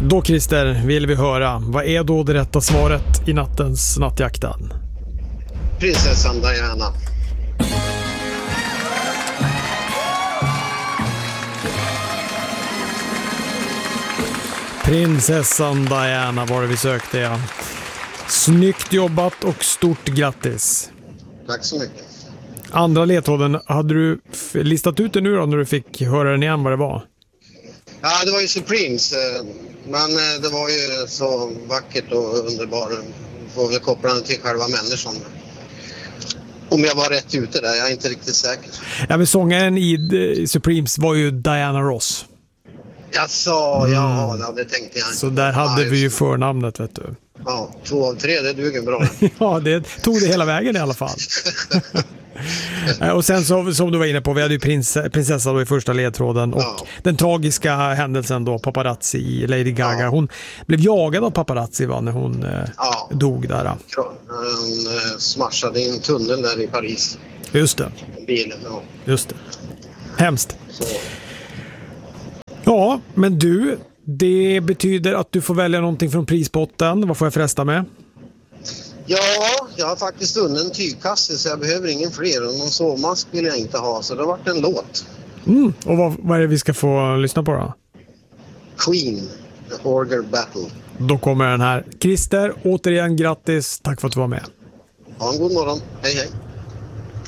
Då Christer vill vi höra, vad är då det rätta svaret i nattens nattjakten? Prinsessan Diana. Prinsessan Diana var det vi sökte, ja. Snyggt jobbat och stort grattis. Tack så mycket. Andra ledtråden, hade du listat ut det nu då när du fick höra den igen vad det var? Ja, det var ju Supremes. Men det var ju så vackert och underbart. Får väl koppla till själva människan. Om jag var rätt ute där, jag är inte riktigt säker. Ja, men sångaren i Supremes var ju Diana Ross. Ja, det tänkte jag inte. Så där hade vi ju förnamnet, vet du. Ja, 2 av 3, det duger bra. Ja, det tog det hela vägen i alla fall. Och sen så, som du var inne på, vi hade ju prinsessan då i första ledtråden och den tragiska händelsen då, paparazzi i Lady Gaga. Ja. Hon blev jagad av paparazzi när hon dog där. Hon smashade i en tunnel där i Paris. Just det. Bilen, Just det. Hemskt. Så. Ja, men du, det betyder att du får välja någonting från prispotten. Vad får jag förresta med? Ja, jag har faktiskt vunnit en tygkasse så jag behöver ingen fler. Och någon sovmask vill jag inte ha, så det har varit en låt. Och vad är det vi ska få lyssna på då? Queen, The Orger Battle. Då kommer den här. Christer, återigen grattis. Tack för att du var med. Ha en god morgon. Hej hej.